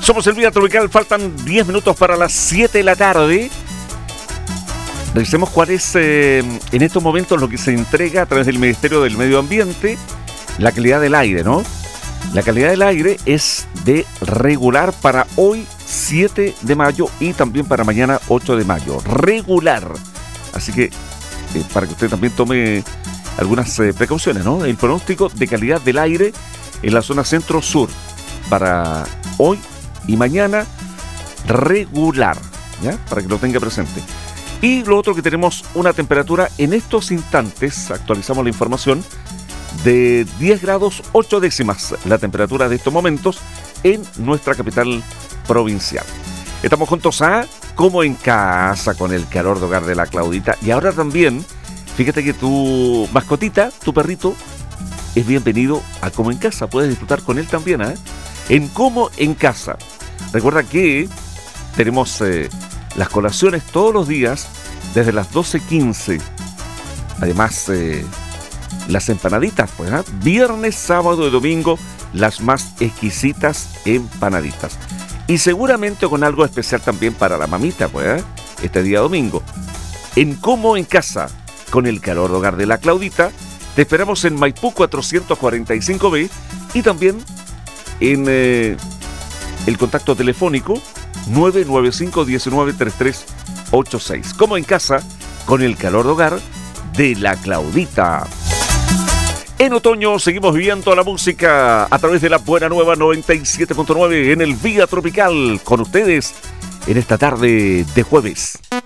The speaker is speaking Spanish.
Somos el Vía Tropical, faltan 10 minutos para las 7 de la tarde. Revisemos cuál es en estos momentos lo que se entrega a través del Ministerio del Medio Ambiente, la calidad del aire, ¿no? La calidad del aire es de regular para hoy 7 de mayo y también para mañana 8 de mayo. Regular. Así que para que usted también tome algunas precauciones, ¿no? El pronóstico de calidad del aire en la zona centro-sur para hoy y mañana regular, ¿ya? Para que lo tenga presente. Y lo otro que tenemos una temperatura en estos instantes, actualizamos la información, de 10 grados 8 décimas, la temperatura de estos momentos en nuestra capital provincial. Estamos juntos a Como en Casa con el calor de hogar de la Claudita. Y ahora también, fíjate que tu mascotita, tu perrito, es bienvenido a Como en Casa. Puedes disfrutar con él también, ¿eh? En Como en Casa. Recuerda que tenemos las colaciones todos los días desde las 12:15. Además, las empanaditas, pues, ¿eh? Viernes, sábado y domingo, las más exquisitas empanaditas. Y seguramente con algo especial también para la mamita, pues, ¿eh? Este día domingo. En Como en Casa, con el calor de hogar de la Claudita, te esperamos en Maipú 445B y también en el contacto telefónico 995-193386. Como en Casa, con el calor de hogar de la Claudita. En otoño seguimos viviendo la música a través de la Buena Nueva 97.9 en el Vía Tropical, con ustedes en esta tarde de jueves.